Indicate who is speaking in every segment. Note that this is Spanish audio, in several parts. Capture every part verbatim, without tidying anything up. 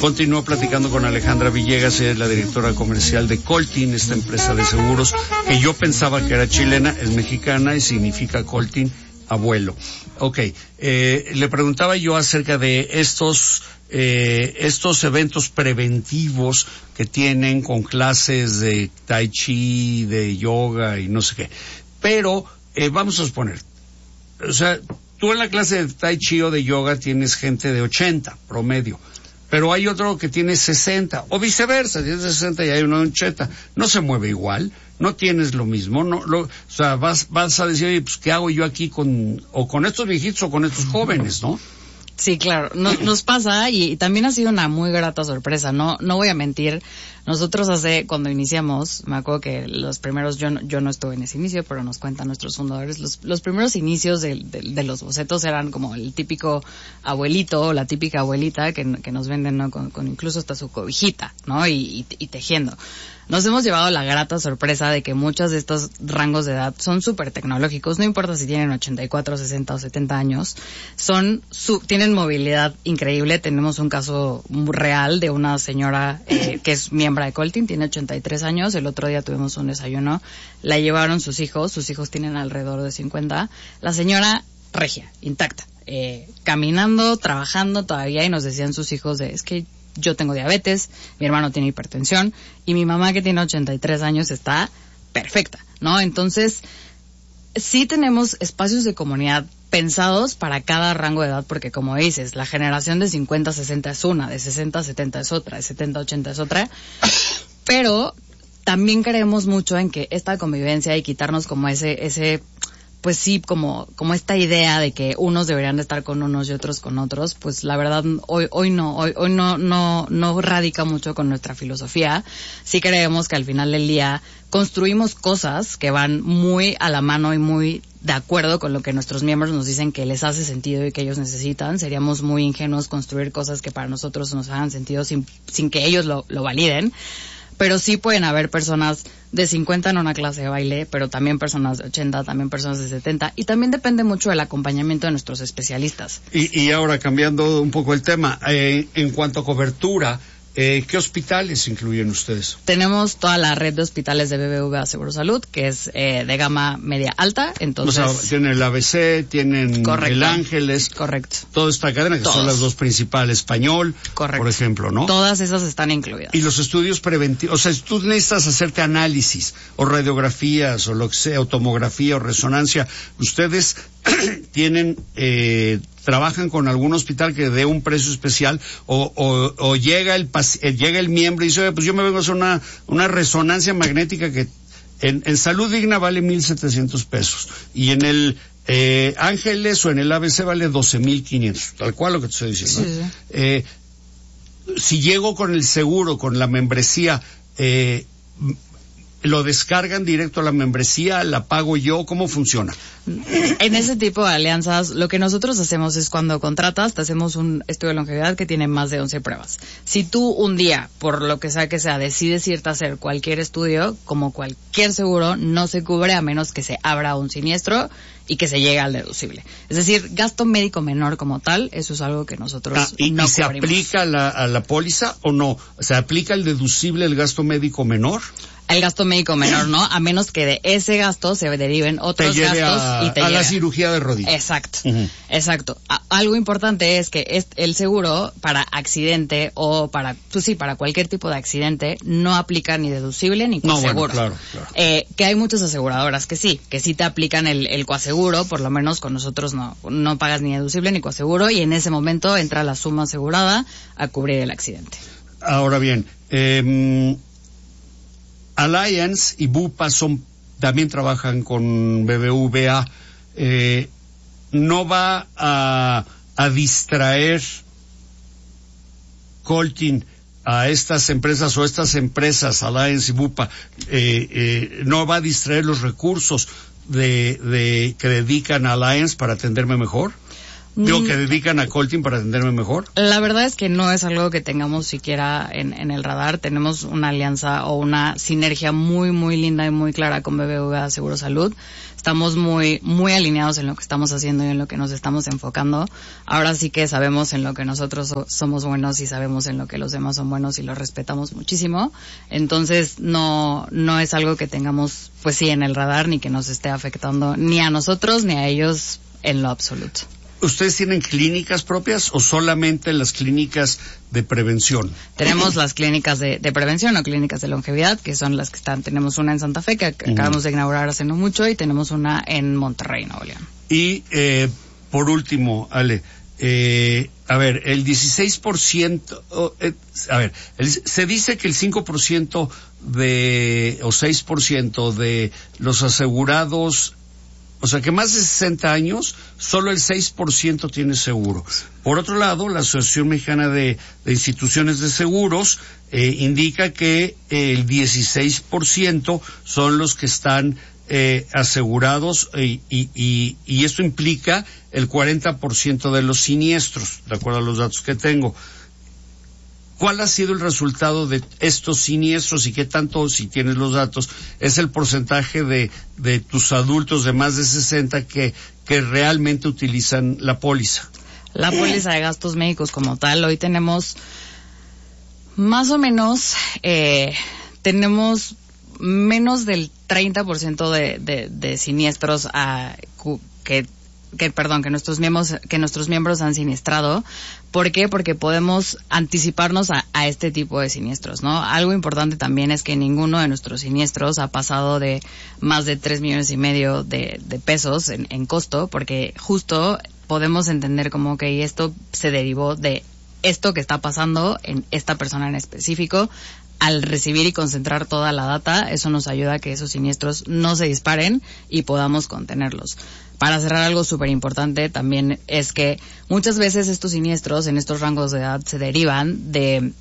Speaker 1: Continúo platicando con Alejandra Villegas, ella es la directora comercial de Coltin, esta empresa de seguros que yo pensaba que era chilena, es mexicana y significa Coltin, abuelo. Ok, eh, le preguntaba yo acerca de estos eh, estos eventos preventivos que tienen con clases de tai chi, de yoga y no sé qué. Pero eh, vamos a suponer, o sea, tú en la clase de tai chi o de yoga tienes gente de ochenta promedio, pero hay otro que tiene sesenta, o viceversa, tienes sesenta y hay uno de ochenta, no se mueve igual, no tienes lo mismo, no, lo, o sea, vas, vas a decir, oye, pues, ¿qué hago yo aquí con, o con estos viejitos o con estos jóvenes, no?
Speaker 2: Sí, claro, no, nos pasa y, y también ha sido una muy grata sorpresa, no, no voy a mentir. Nosotros hace, cuando iniciamos, me acuerdo que los primeros, yo no, yo no estuve en ese inicio, pero nos cuentan nuestros fundadores, los, los primeros inicios de, de, de los bocetos eran como el típico abuelito o la típica abuelita que, que nos venden, ¿no? Con, con incluso hasta su cobijita, ¿no? Y, y, y tejiendo. Nos hemos llevado la grata sorpresa de que muchos de estos rangos de edad son súper tecnológicos, no importa si tienen ochenta y cuatro, sesenta o setenta años, son su, tienen movilidad increíble. Tenemos un caso real de una señora eh, que es miembro de Coltin, tiene ochenta y tres años, el otro día tuvimos un desayuno, la llevaron sus hijos, sus hijos tienen alrededor de cincuenta, la señora regia, intacta, eh, caminando, trabajando todavía, y nos decían sus hijos de, es que yo tengo diabetes, mi hermano tiene hipertensión y mi mamá que tiene ochenta y tres años está perfecta, ¿no? Entonces, sí tenemos espacios de comunidad pensados para cada rango de edad, porque como dices, la generación de cincuenta a sesenta es una, de sesenta a setenta es otra, de setenta a ochenta es otra, pero también creemos mucho en que esta convivencia y quitarnos como ese, ese, pues sí, como, como esta idea de que unos deberían de estar con unos y otros con otros, pues la verdad hoy, hoy no, hoy, hoy no, no, no radica mucho con nuestra filosofía. Sí creemos que al final del día construimos cosas que van muy a la mano y muy de acuerdo con lo que nuestros miembros nos dicen que les hace sentido y que ellos necesitan. Seríamos muy ingenuos construir cosas que para nosotros nos hagan sentido sin, sin que ellos lo, lo validen. Pero sí pueden haber personas de cincuenta en una clase de baile, pero también personas de ochenta, también personas de setenta, y también depende mucho del acompañamiento de nuestros especialistas.
Speaker 1: Y, y ahora, cambiando un poco el tema, eh, en cuanto a cobertura, Eh, ¿qué hospitales incluyen ustedes?
Speaker 2: Tenemos toda la red de hospitales de B B V A Seguro Salud, que es eh, de gama media alta, entonces...
Speaker 1: O sea, tienen el A B C, tienen
Speaker 2: correcto,
Speaker 1: el Ángeles...
Speaker 2: Correcto.
Speaker 1: Toda esta cadena, que
Speaker 2: Todos.
Speaker 1: son las dos principales, Español,
Speaker 2: correcto,
Speaker 1: por ejemplo, ¿no?
Speaker 2: Todas esas están incluidas.
Speaker 1: Y los estudios preventivos, o sea, si tú necesitas hacerte análisis, o radiografías, o lo que sea, o tomografía, o resonancia, ustedes tienen... Eh, trabajan con algún hospital que dé un precio especial, o, o, o llega el llega el miembro y dice, oye, pues yo me vengo a hacer una, una resonancia magnética que en, en Salud Digna vale mil setecientos pesos, y en el eh, Ángeles o en el A B C vale doce mil quinientos, tal cual lo que te estoy diciendo.
Speaker 2: Sí, sí.
Speaker 1: Eh, si llego con el seguro, con la membresía, eh, ¿lo descargan directo a la membresía? ¿La pago yo? ¿Cómo funciona?
Speaker 2: En ese tipo de alianzas, lo que nosotros hacemos es cuando contratas, te hacemos un estudio de longevidad que tiene más de once pruebas. Si tú un día, por lo que sea que sea, decides irte a hacer cualquier estudio, como cualquier seguro, no se cubre a menos que se abra un siniestro y que se llegue al deducible. Es decir, gasto médico menor como tal, eso es algo que nosotros
Speaker 1: ah, y,
Speaker 2: no
Speaker 1: ¿Y se
Speaker 2: cubrimos.
Speaker 1: aplica a la, a la póliza o no? ¿Se aplica el deducible, el gasto médico menor?
Speaker 2: El gasto médico menor, ¿no? A menos que de ese gasto se deriven otros
Speaker 1: te lleve
Speaker 2: gastos
Speaker 1: a,
Speaker 2: y te
Speaker 1: a
Speaker 2: lleve
Speaker 1: la cirugía de rodilla.
Speaker 2: Exacto,
Speaker 1: uh-huh.
Speaker 2: exacto. A, algo importante es que es, el seguro para accidente o para, pues sí, para cualquier tipo de accidente no aplica ni deducible ni coaseguro.
Speaker 1: No, bueno, claro, claro.
Speaker 2: Eh, que hay muchas aseguradoras que sí, que sí te aplican el, el coaseguro, por lo menos con nosotros no, no pagas ni deducible ni coaseguro, y en ese momento entra la suma asegurada a cubrir el accidente.
Speaker 1: Ahora bien, eh, Alliance y Bupa son, también trabajan con B B V A. Eh, ¿No va a, a distraer Coltin a estas empresas o estas empresas, Alliance y Bupa, eh, eh, no va a distraer los recursos de, de que dedican a Alliance para atenderme mejor? Digo, que dedican a Colting para atenderme mejor.
Speaker 2: La verdad es que no es algo que tengamos siquiera en, en el radar. Tenemos una alianza o una sinergia muy, muy linda y muy clara con B B V A Seguro Salud. Estamos muy, muy alineados en lo que estamos haciendo y en lo que nos estamos enfocando. Ahora sí que sabemos en lo que nosotros so- somos buenos y sabemos en lo que los demás son buenos y los respetamos muchísimo. Entonces, no, no es algo que tengamos, pues sí, en el radar ni que nos esté afectando ni a nosotros ni a ellos en lo absoluto.
Speaker 1: ¿Ustedes tienen clínicas propias o solamente las clínicas de prevención?
Speaker 2: Tenemos las clínicas de, de prevención o clínicas de longevidad, que son las que están. Tenemos una en Santa Fe, que ac- uh-huh. acabamos de inaugurar hace no mucho, y tenemos una en Monterrey, Nuevo León.
Speaker 1: Y, eh, por último, Ale, eh, a ver, el dieciséis por ciento, oh, eh, a ver, el, se dice que el cinco por ciento de, o seis por ciento de los asegurados, o sea, que más de sesenta años, solo el seis por ciento tiene seguro. Por otro lado, la Asociación Mexicana de, de Instituciones de Seguros eh, indica que el dieciséis por ciento son los que están eh, asegurados y, y, y, y esto implica el cuarenta por ciento de los siniestros, de acuerdo a los datos que tengo. ¿Cuál ha sido el resultado de estos siniestros y qué tanto, si tienes los datos, es el porcentaje de, de tus adultos de más de sesenta que, que realmente utilizan la póliza?
Speaker 2: La póliza de gastos médicos como tal, hoy tenemos más o menos, eh, tenemos menos del treinta por ciento de, de, de siniestros a, que que perdón, que nuestros miembros, que nuestros miembros han siniestrado. ¿Por qué? Porque podemos anticiparnos a, a este tipo de siniestros, ¿no? Algo importante también es que ninguno de nuestros siniestros ha pasado de más de tres millones y medio de, de pesos en, en costo, porque justo podemos entender como que esto se derivó de esto que está pasando en esta persona en específico. Al recibir y concentrar toda la data, eso nos ayuda a que esos siniestros no se disparen y podamos contenerlos. Para cerrar, algo súper importante también es que muchas veces estos siniestros en estos rangos de edad se derivan de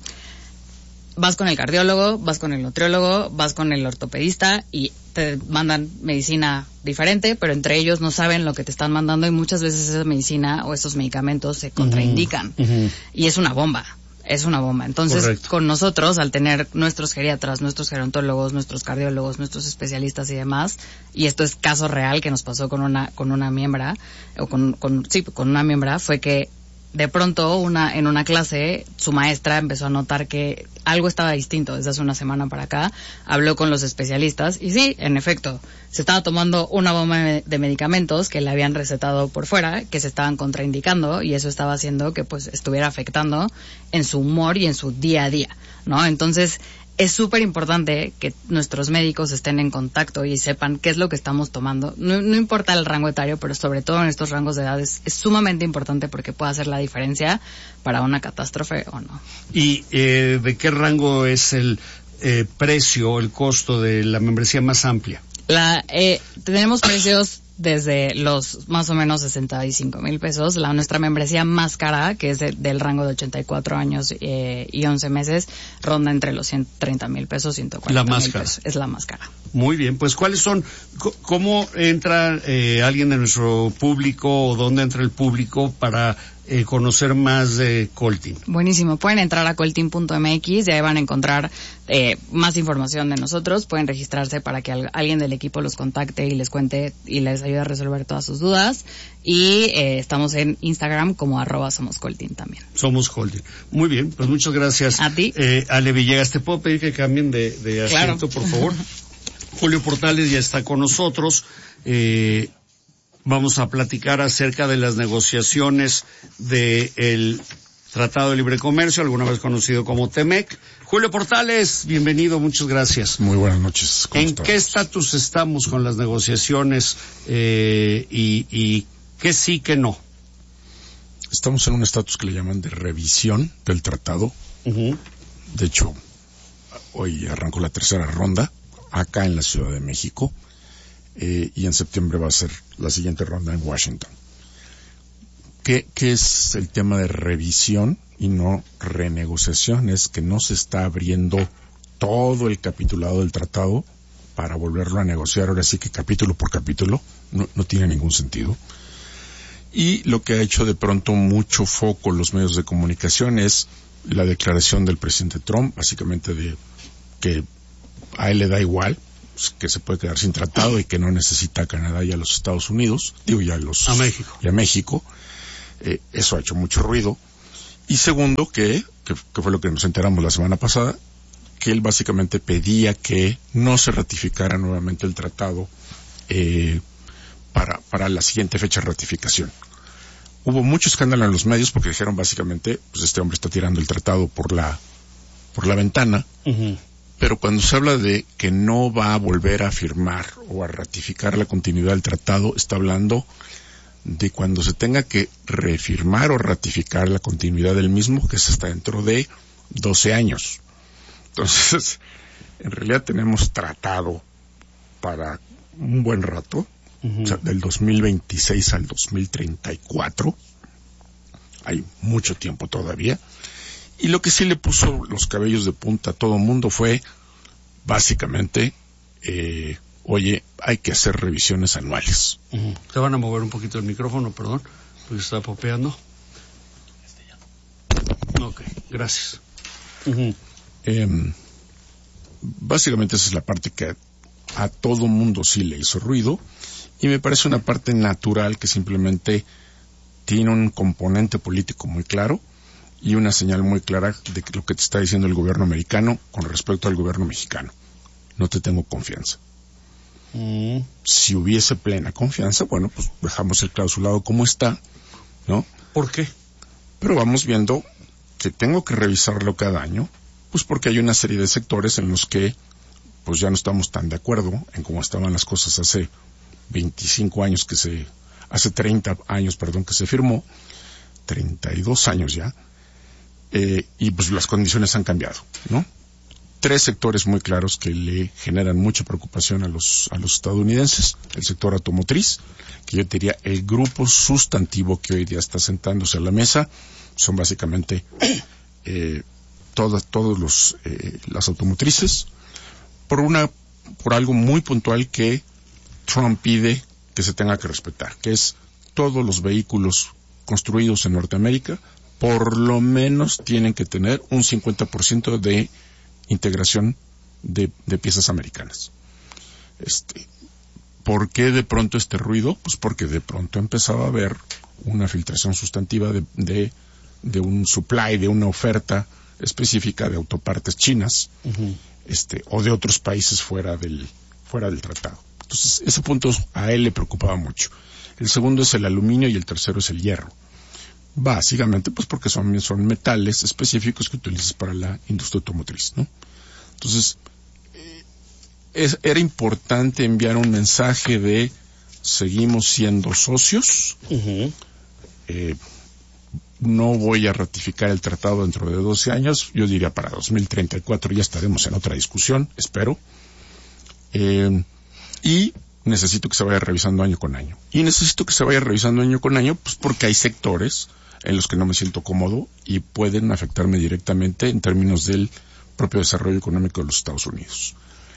Speaker 2: vas con el cardiólogo, vas con el nutriólogo, vas con el ortopedista y te mandan medicina diferente, pero entre ellos no saben lo que te están mandando y muchas veces esa medicina o esos medicamentos se contraindican. Uh-huh. Y es una bomba. Es una bomba. Entonces, correcto, con nosotros, al tener nuestros geriatras, nuestros gerontólogos, nuestros cardiólogos, nuestros especialistas y demás, y esto es caso real que nos pasó con una con una miembra, o con, con sí, con una miembra, fue que de pronto una en una clase su maestra empezó a notar que algo estaba distinto desde hace una semana para acá, habló con los especialistas y sí, en efecto, se estaba tomando una bomba de medicamentos que le habían recetado por fuera, que se estaban contraindicando y eso estaba haciendo que pues estuviera afectando en su humor y en su día a día, ¿no? Entonces, es súper importante que nuestros médicos estén en contacto y sepan qué es lo que estamos tomando. No, no importa el rango etario, pero sobre todo en estos rangos de edades es sumamente importante porque puede hacer la diferencia para una catástrofe o no.
Speaker 1: ¿Y eh, de qué rango es el eh, precio, el costo de la membresía más amplia?
Speaker 2: La, eh, tenemos precios desde los más o menos sesenta y cinco mil pesos. La nuestra membresía más cara, que es de, del rango de ochenta y cuatro años eh, y once meses, ronda entre los ciento treinta mil pesos, ciento cuarenta mil pesos. Es la más cara.
Speaker 1: Muy bien, pues ¿cuáles son, cómo entra eh, alguien de nuestro público o dónde entra el público para eh, conocer más de Colting?
Speaker 2: Buenísimo, pueden entrar a colting punto m x y ahí van a encontrar eh, más información de nosotros, pueden registrarse para que al, alguien del equipo los contacte y les cuente y les ayude a resolver todas sus dudas y eh, estamos en Instagram como arroba somos Colting también.
Speaker 1: Somos Colting. Muy bien, pues muchas gracias.
Speaker 2: A ti.
Speaker 1: Eh, Ale Villegas, ¿te puedo pedir que cambien de, de asiento, claro, por favor? Julio Portales ya está con nosotros. Eh, vamos a platicar acerca de las negociaciones del Tratado de Libre Comercio, alguna vez conocido como TEMEC. Julio Portales, bienvenido, muchas gracias.
Speaker 3: Muy buenas noches.
Speaker 1: ¿En estamos? qué estatus estamos con las negociaciones eh, y, y qué sí, qué no?
Speaker 3: Estamos en un estatus que le llaman de revisión del tratado. Uh-huh. De hecho, hoy arrancó la tercera ronda acá en la Ciudad de México eh, y en septiembre va a ser la siguiente ronda en Washington. ¿Qué, qué es el tema de revisión y no renegociación? Es que no se está abriendo todo el capitulado del tratado para volverlo a negociar, ahora sí que capítulo por capítulo, no, no tiene ningún sentido. Y lo que ha hecho de pronto mucho foco los medios de comunicación es la declaración del presidente Trump, básicamente de que a él le da igual, pues, que se puede quedar sin tratado y que no necesita a Canadá y a los Estados Unidos, digo ya a los...
Speaker 1: A México.
Speaker 3: Y a México. Eh, eso ha hecho mucho ruido. Y segundo, que, que, que fue lo que nos enteramos la semana pasada, que él básicamente pedía que no se ratificara nuevamente el tratado eh, para, para la siguiente fecha de ratificación. Hubo mucho escándalo en los medios porque dijeron básicamente, pues este hombre está tirando el tratado por la, por la ventana, uh-huh. Pero cuando se habla de que no va a volver a firmar o a ratificar la continuidad del tratado, está hablando de cuando se tenga que refirmar o ratificar la continuidad del mismo, que es hasta dentro de doce años. Entonces, en realidad tenemos tratado para un buen rato, uh-huh. O sea, del dos mil veintiséis al dos mil treinta y cuatro. Hay mucho tiempo todavía. Y lo que sí le puso los cabellos de punta a todo mundo fue, básicamente, eh, oye, hay que hacer revisiones anuales.
Speaker 1: Uh-huh. Te van a mover un poquito el micrófono, perdón, porque está popeando. Ok, gracias. Uh-huh.
Speaker 3: Eh, básicamente esa es la parte que a, a todo mundo sí le hizo ruido, y me parece una parte natural que simplemente tiene un componente político muy claro y una señal muy clara de que lo que te está diciendo el gobierno americano con respecto al gobierno mexicano. No te tengo confianza. Mm. Si hubiese plena confianza, bueno, pues dejamos el clausulado como está, ¿no?
Speaker 1: ¿Por qué?
Speaker 3: Pero vamos viendo que tengo que revisarlo cada año, pues porque hay una serie de sectores en los que pues ya no estamos tan de acuerdo en cómo estaban las cosas hace veinticinco años que se, hace treinta años, perdón, que se firmó, treinta y dos años ya, eh, y pues las condiciones han cambiado, ¿no? Tres sectores muy claros que le generan mucha preocupación a los, a los estadounidenses. El sector automotriz, que yo diría el grupo sustantivo que hoy día está sentándose a la mesa, son básicamente eh, todas, todos los, eh, las automotrices, por una, por algo muy puntual que Trump pide que se tenga que respetar, que es todos los vehículos construidos en Norteamérica, por lo menos tienen que tener un cincuenta por ciento de integración de, de piezas americanas. Este, ¿por qué de pronto este ruido? Pues porque de pronto empezaba a haber una filtración sustantiva de, de, de un supply, de una oferta específica de autopartes chinas, uh-huh. este, o de otros países fuera del, fuera del tratado. Entonces, ese punto a él le preocupaba mucho. El segundo es el aluminio y el tercero es el hierro. Básicamente, pues porque son, son metales específicos que utilizas para la industria automotriz, ¿no? Entonces, eh, es, era importante enviar un mensaje de seguimos siendo socios, uh-huh. eh, no voy a ratificar el tratado dentro de doce años, yo diría para dos mil treinta y cuatro ya estaremos en otra discusión, espero, eh, y necesito que se vaya revisando año con año. Y necesito que se vaya revisando año con año, pues porque hay sectores en los que no me siento cómodo y pueden afectarme directamente en términos del propio desarrollo económico de los Estados Unidos.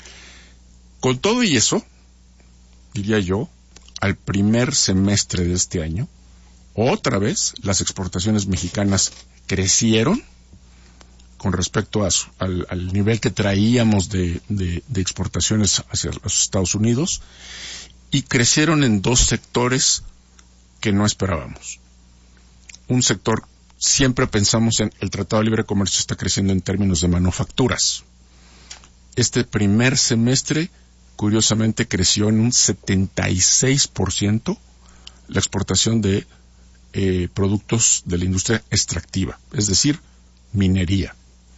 Speaker 3: Con todo y eso, diría yo, al primer semestre de este año, otra vez las exportaciones mexicanas crecieron con respecto a su, al, al nivel que traíamos de, de, de exportaciones hacia los Estados Unidos, y crecieron en dos sectores que no esperábamos. Un sector, siempre pensamos en el Tratado de Libre Comercio está creciendo en términos de manufacturas. Este primer semestre, curiosamente, creció en un setenta y seis por ciento la exportación de eh, productos de la industria extractiva, es decir, minería.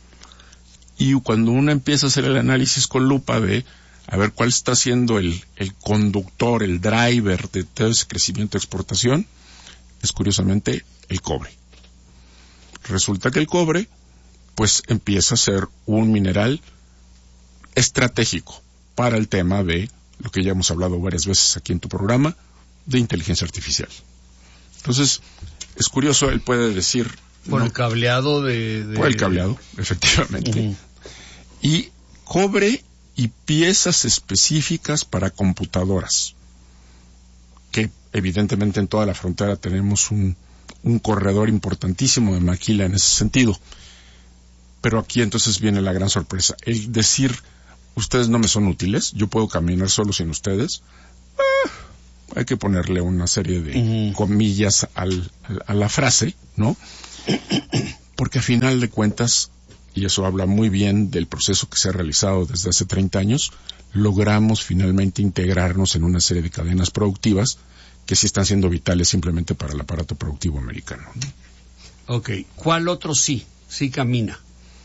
Speaker 3: Y cuando uno empieza a hacer el análisis con lupa de a ver cuál está siendo el, el conductor, el driver de todo ese crecimiento de exportación, es curiosamente el cobre. Resulta que el cobre, pues empieza a ser un mineral estratégico para el tema de lo que ya hemos hablado varias veces aquí en tu programa, de inteligencia artificial. Entonces, es curioso, él puede decir...
Speaker 1: Por
Speaker 3: ¿no?
Speaker 1: el cableado de... de...
Speaker 3: Por el cableado, efectivamente. Uh-huh. Y cobre y piezas específicas para computadoras, que evidentemente en toda la frontera tenemos un, un corredor importantísimo de maquila en ese sentido. Pero aquí entonces viene la gran sorpresa. El decir, ustedes no me son útiles, yo puedo caminar solo sin ustedes, eh, hay que ponerle una serie de uh-huh. comillas al, al, a la frase, ¿no? Porque a final de cuentas, y eso habla muy bien del proceso que se ha realizado desde hace treinta años, logramos finalmente integrarnos en una serie de cadenas productivas que sí están siendo vitales simplemente para el aparato productivo americano.
Speaker 1: Ok, ¿cuál otro sí? Sí camina.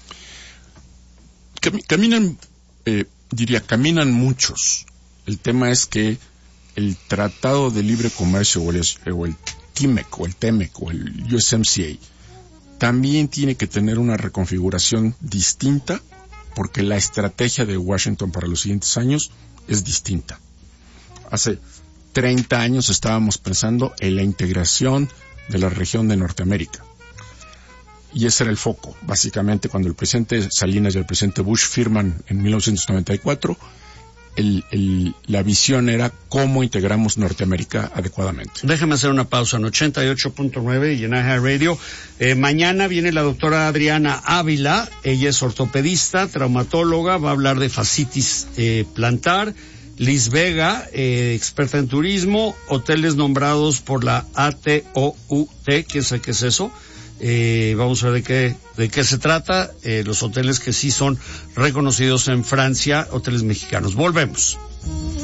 Speaker 3: Cam- caminan, eh, diría, caminan muchos. El tema es que el Tratado de Libre Comercio o el, o el T M E C o el T M E C o el U S M C A también tiene que tener una reconfiguración distinta porque la estrategia de Washington para los siguientes años es distinta. Hace treinta años estábamos pensando en la integración de la región de Norteamérica. Y ese era el foco. Básicamente, cuando el presidente Salinas y el presidente Bush firman en mil novecientos noventa y cuatro, el, el, la visión era cómo integramos Norteamérica adecuadamente.
Speaker 1: Déjame hacer una pausa en ochenta y ocho punto nueve y en A J Radio. Eh, mañana viene la doctora Adriana Ávila. Ella es ortopedista, traumatóloga, va a hablar de fascitis eh, plantar. Liz Vega, eh, experta en turismo, hoteles nombrados por la A T O U T, ¿quién sabe qué es eso? Eh, vamos a ver de qué, de qué se trata, eh, los hoteles que sí son reconocidos en Francia, hoteles mexicanos. Volvemos.